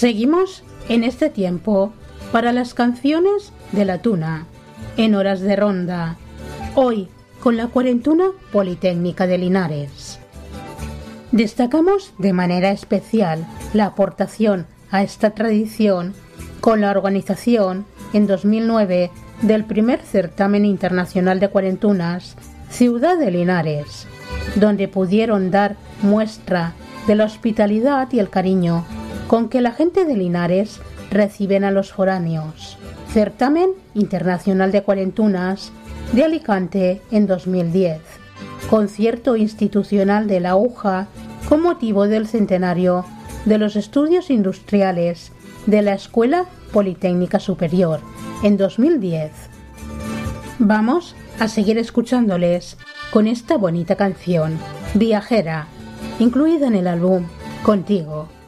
Seguimos en este tiempo para las canciones de la Tuna, en horas de ronda, hoy con la Cuarentuna Politécnica de Linares. Destacamos de manera especial la aportación a esta tradición con la organización en 2009 del primer certamen internacional de cuarentunas Ciudad de Linares, donde pudieron dar muestra de la hospitalidad y el cariño con que la gente de Linares reciben a los foráneos. Certamen Internacional de Cuarentunas de Alicante en 2010. Concierto institucional de la UJA con motivo del centenario de los estudios industriales de la Escuela Politécnica Superior en 2010. Vamos a seguir escuchándoles con esta bonita canción, Viajera, incluida en el álbum Contigo.